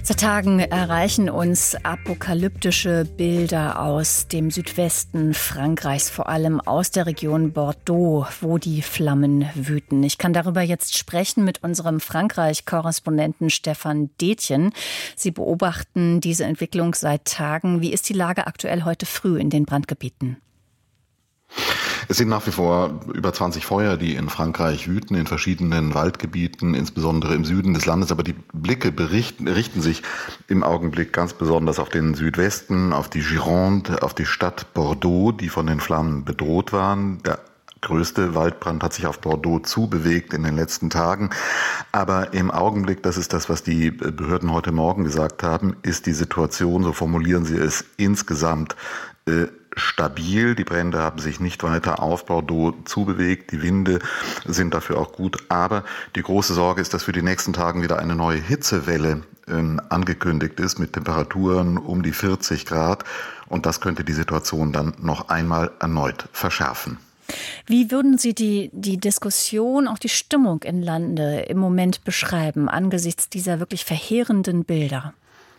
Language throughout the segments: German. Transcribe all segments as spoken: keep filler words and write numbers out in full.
Seit Tagen erreichen uns apokalyptische Bilder aus dem Südwesten Frankreichs, vor allem aus der Region Bordeaux, wo die Flammen wüten. Ich kann darüber jetzt sprechen mit unserem Frankreich-Korrespondenten Stefan Detjen. Sie beobachten diese Entwicklung seit Tagen. Wie ist die Lage aktuell heute früh in den Brandgebieten? Es sind nach wie vor über zwanzig Feuer, die in Frankreich wüten, in verschiedenen Waldgebieten, insbesondere im Süden des Landes. Aber die Blicke berichten, richten sich im Augenblick ganz besonders auf den Südwesten, auf die Gironde, auf die Stadt Bordeaux, die von den Flammen bedroht waren. Der größte Waldbrand hat sich auf Bordeaux zubewegt in den letzten Tagen. Aber im Augenblick, das ist das, was die Behörden heute Morgen gesagt haben, ist die Situation, so formulieren sie es, insgesamt äh, stabil. Die Brände haben sich nicht weiter auf Bordeaux zubewegt. Die Winde sind dafür auch gut. Aber die große Sorge ist, dass für die nächsten Tagen wieder eine neue Hitzewelle äh, angekündigt ist mit Temperaturen um die vierzig Grad. Und das könnte die Situation dann noch einmal erneut verschärfen. Wie würden Sie die, die Diskussion, auch die Stimmung im Lande im Moment beschreiben, angesichts dieser wirklich verheerenden Bilder?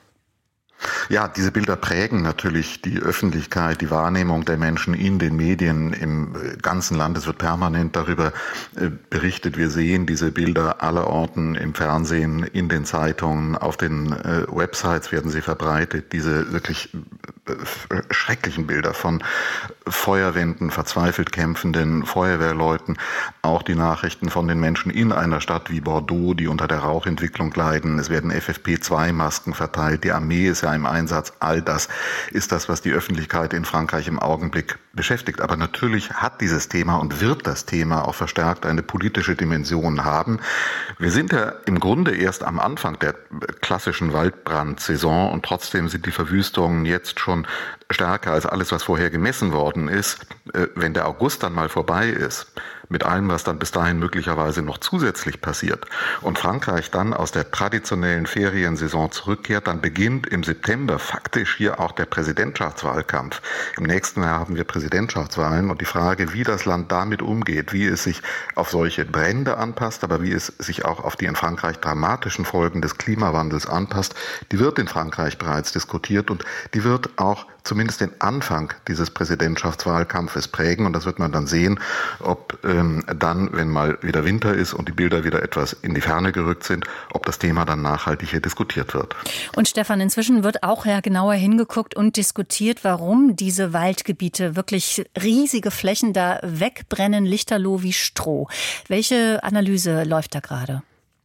Ja, diese Bilder prägen natürlich die Öffentlichkeit, die Wahrnehmung der Menschen in den Medien im ganzen Land. Es wird permanent darüber berichtet. Wir sehen diese Bilder allerorten im Fernsehen, in den Zeitungen, auf den Websites werden sie verbreitet. Diese wirklich schrecklichen Bilder von Feuerwehren, verzweifelt kämpfenden Feuerwehrleuten. Auch die Nachrichten von den Menschen in einer Stadt wie Bordeaux, die unter der Rauchentwicklung leiden. Es werden F F P zwei Masken verteilt. Die Armee ist ja im Einsatz. All das ist das, was die Öffentlichkeit in Frankreich im Augenblick beschäftigt. Aber natürlich hat dieses Thema und wird das Thema auch verstärkt eine politische Dimension haben. Wir sind ja im Grunde erst am Anfang der klassischen Waldbrandsaison und trotzdem sind die Verwüstungen jetzt schon stärker als alles, was vorher gemessen worden ist. Wenn der August dann mal vorbei ist, mit allem, was dann bis dahin möglicherweise noch zusätzlich passiert und Frankreich dann aus der traditionellen Feriensaison zurückkehrt, dann beginnt im September faktisch hier auch der Präsidentschaftswahlkampf. Im nächsten Jahr haben wir Präsidentschaftswahlen und die Frage, wie das Land damit umgeht, wie es sich auf solche Brände anpasst, aber wie es sich auch auf die in Frankreich dramatischen Folgen des Klimawandels anpasst, die wird in Frankreich bereits diskutiert und die wird auch zumindest den Anfang dieses Präsidentschaftswahlkampfes prägen. Und das wird man dann sehen, ob ähm, dann, wenn mal wieder Winter ist und die Bilder wieder etwas in die Ferne gerückt sind, ob das Thema dann nachhaltig hier diskutiert wird. Und Stefan, inzwischen wird auch ja genauer hingeguckt und diskutiert, warum diese Waldgebiete wirklich riesige Flächen da wegbrennen, lichterloh wie Stroh. Welche Analyse läuft da gerade?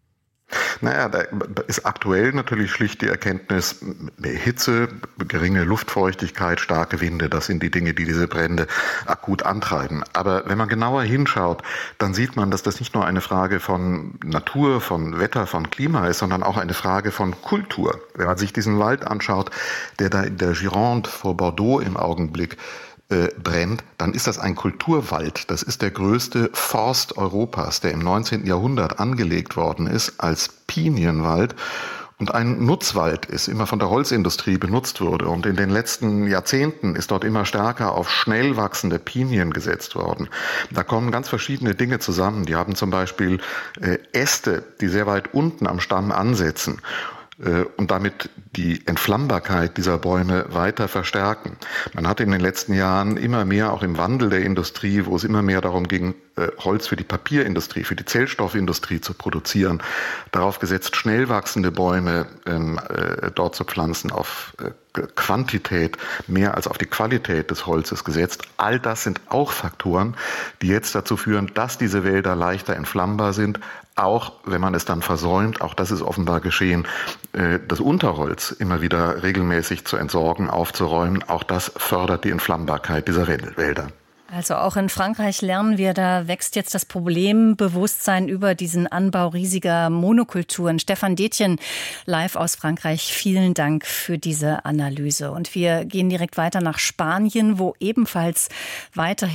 Naja, da ist aktuell natürlich schlicht die Erkenntnis, Hitze, geringe Luftfeuchtigkeit, starke Winde, das sind die Dinge, die diese Brände akut antreiben. Aber wenn man genauer hinschaut, dann sieht man, dass das nicht nur eine Frage von Natur, von Wetter, von Klima ist, sondern auch eine Frage von Kultur. Wenn man sich diesen Wald anschaut, der da in der Gironde vor Bordeaux im Augenblick brennt, dann ist das ein Kulturwald. Das ist der größte Forst Europas, der im neunzehnten Jahrhundert angelegt worden ist als Pinienwald und ein Nutzwald ist, immer von der Holzindustrie benutzt wurde. Und in den letzten Jahrzehnten ist dort immer stärker auf schnell wachsende Pinien gesetzt worden. Da kommen ganz verschiedene Dinge zusammen. Die haben zum Beispiel äh, Äste, die sehr weit unten am Stamm ansetzen und damit die Entflammbarkeit dieser Bäume weiter verstärken. Man hat in den letzten Jahren immer mehr, auch im Wandel der Industrie, wo es immer mehr darum ging, Holz für die Papierindustrie, für die Zellstoffindustrie zu produzieren, darauf gesetzt, schnell wachsende Bäume ähm, äh, dort zu pflanzen, auf äh, Quantität mehr als auf die Qualität des Holzes gesetzt. All das sind auch Faktoren, die jetzt dazu führen, dass diese Wälder leichter entflammbar sind, auch wenn man es dann versäumt, auch das ist offenbar geschehen, äh, das Unterholz immer wieder regelmäßig zu entsorgen, aufzuräumen. Auch das fördert die Entflammbarkeit dieser Wälder. Also auch in Frankreich lernen wir, da wächst jetzt das Problembewusstsein über diesen Anbau riesiger Monokulturen. Stefan Detjen, live aus Frankreich, vielen Dank für diese Analyse. Und wir gehen direkt weiter nach Spanien, wo ebenfalls weiterhin